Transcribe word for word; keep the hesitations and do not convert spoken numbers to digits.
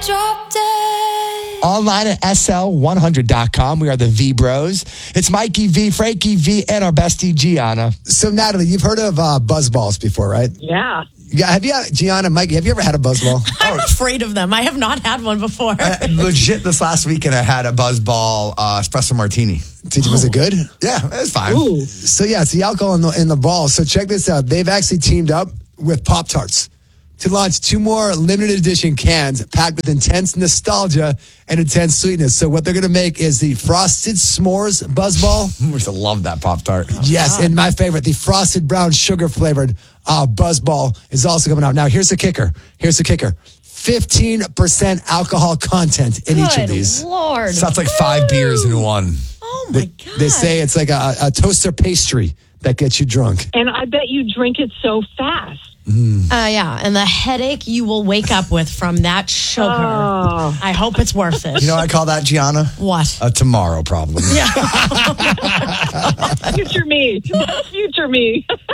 drop dead. Online at S L one hundred dot com. We are the V Bros. It's Mikey V, Frankie V, and our bestie, Gianna. So, Natalie, you've heard of uh, buzz balls before, right? Yeah. Yeah. Have you, Gianna, Mikey, have you ever had a buzz ball? I'm afraid of them. I have not had one before. Uh, legit, this last weekend I had a Buzzball uh, espresso martini. Did you, was it good? Yeah, it was fine. Ooh. So, yeah, it's the alcohol in the, in the ball. So, check this out. They've actually teamed up with Pop-Tarts to launch two more limited edition cans packed with intense nostalgia and intense sweetness. So what they're going to make is the Frosted S'mores Buzzball. I used to love that Pop-Tart. Yes, and my favorite, the Frosted Brown Sugar flavored uh, Buzzball is also coming out. Now, here's the kicker. Here's the kicker. fifteen percent alcohol content in each of Good these. Lord. So that's like five beers in one. Oh, my They, God. they say it's like a, a toaster pastry that gets you drunk. And I bet you drink it so fast. Uh, yeah, and the headache you will wake up with from that sugar. Oh. I hope it's worth it. You know what I call that, Gianna? What? A tomorrow problem. Yeah. Future me. Future me.